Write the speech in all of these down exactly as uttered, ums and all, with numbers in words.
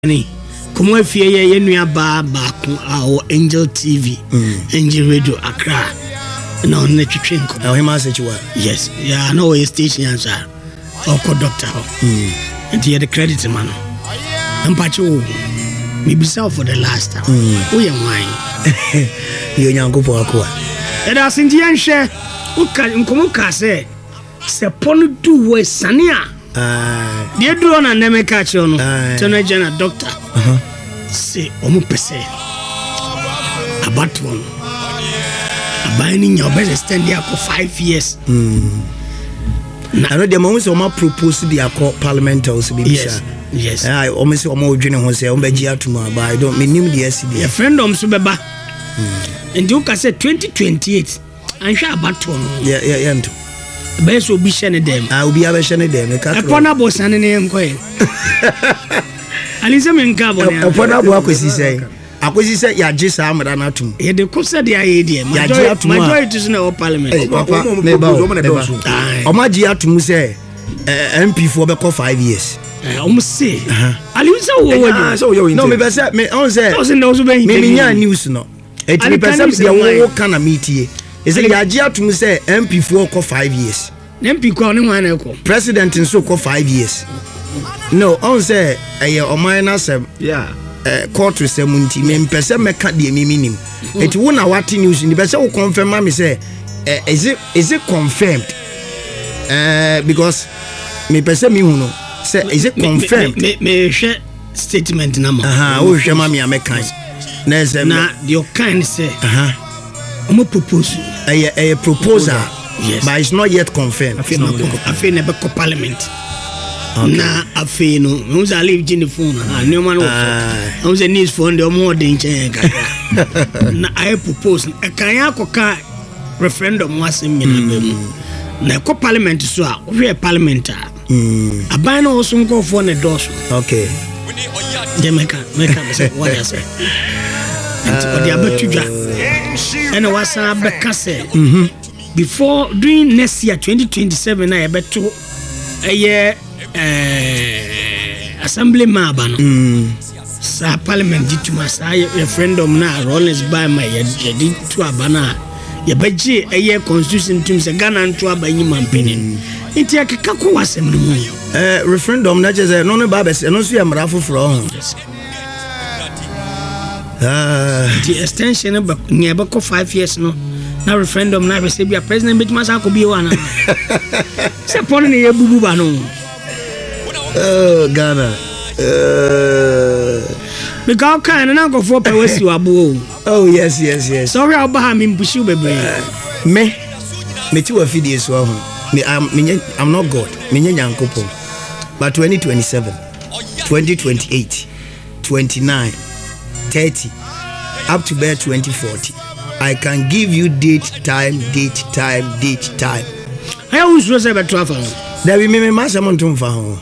Ni komo afie ye yenua ba ba ko a Angel T V mm. Angel Radio Accra na on na twetwenko na we ma say chiwa yes yeah no way station answer or ko doctor mm. and you the credit man mpacho me bisa for the last time mm. we wan yo nyangopo akwa e da sinti anhwe uka nkomo ka say se ponu du we sania ah de duro na neme ka che no tena jana doctor uh-huh. Se omu pese about one abani nya obese stand there for five years mm na no de mo so ma propose the akọ parliament also be yes yes ah o me se o ma odwene ho se o ba gi atuma ba I don't me nim the S D a friend om so beba mm ndi uka say twenty twenty-eight anhwa about one yeah yeah yeah nto be so bi shene dem ah obi a be shene dem e ka e pona bo sane ne enkoye alise me nka bo ne e pona bo akosi sei akosi sei ya je sa amada na atum ye de ko se de aye de majority is na parliament papa me ba o ma ji atum sei M P for be ko five years eh o mo se alise wo wo no me be say me on say me me nya news no e ti me be say de wo kana meetie is it ya ji atum say M P for ko five years M P ko ne wan na ko president nso ko five years no on say eh o man na say yeah eh court semunti me mpese meka de mi minim eti wo na what news ni be say wo confirm me say eh is it is it confirmed eh because me pese mi hu no say is it confirmed me me share statement na ma aha wo hwe ma me amekan na say na the kind say aha omo propose eh eh proposal yes but it's not yet confirmed afi na be ko parliament na afi no no za leave gin phone ha no man wo say news phone de omo de nchen ka na I propose e kan ya koka referendum wasem mi na be mu na ko parliament so a we parliament a mm aban no so nko for ne doso okay de meka meka say what you say and o de abatudwa and wasa be ka say mhm before during next year twenty twenty-seven na yebeto eye eh assembly maba no mm sa parliament dituma sa referendum na Rollins by my ye di to abana ye beje eye constitution tum se Ghana nto abanyi mampeni nti akeka ko wasem no mu eh referendum na je say no no ba be no so ye mra foforo ho ah the extension ba nya ba ko five years no na referendum na be say bia president bituma sa ko bi wana se pon ne ye bubu ba no oh Ghana uh me ga kan na go for pewasi wabo oh yes yes yes sorry about me mpushi bebre me me ti wa fidie so ho me am me I'm not God me nya nyankopon but twenty twenty-seven twenty twenty-eight twenty-nine thirty up to bear twenty forty I can give you date time date time date time I always was about twelve there we me ma say mon tum fa ho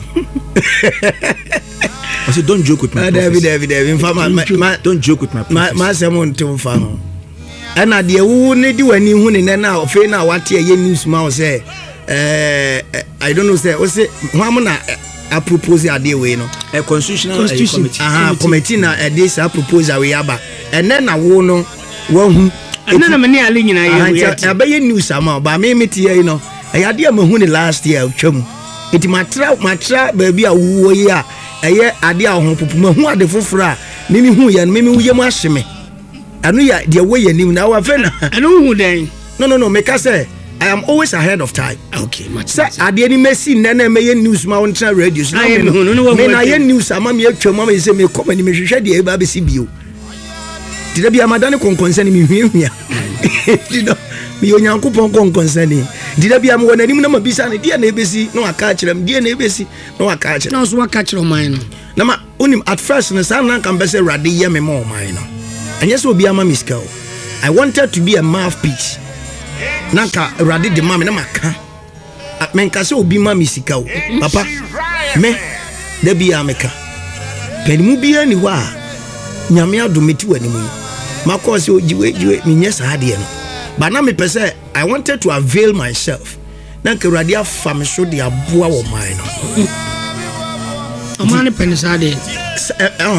I said don't joke with my David David David don't joke with my my ma say mon tum fa ho ana de wo ne di wani hu ne na ofe na wate ye news ma o say eh I don't know say o say ho am na a propose ade we no a constitutional committee aha committee na e dey say proposal we aba ene na wo no wo hu ene na me ne ale nyina ye e ba ye news ama ba me meti ye no e ade am hu ne last year twam iti matra matra ba bi a wo ye a eye ade a ho popuma hu ade foforo a me mi hu ye no me mi hu ye mu ahyeme anu ya de wo ye nim na wa fe na anu hu den no no no me ka say I am always ahead of time. Okay, much. Say ade ni mesi nene me ye news ma on tra radio. Me na ye news ama me atwa ma me say me come ni me hwehwe de e ba be si bio. Ti da bia madane konkonsa ni me hwehwia. Ti do me onyankopon konkonsa ni. Ti da bia me wona nim na mabisa ne de na ebesi na waka kirem de na ebesi na waka kirem. Na so waka kirem man no. Na ma onim at first na san na kan be say rade ye me mo man no. Anya so obi ama miskao. I wanted to be a mouthpiece. Nanka rade de mama na maka menka se obi mama sika o papa me da bia meka penimu bia ni wa nyame adometi wani mu mako se ojiwe jiwe menye sa ade no ba na me pese I wanted to avail myself nanka rade afa me so de aboa wo man no ɔma ne pɛ ne saa deɛ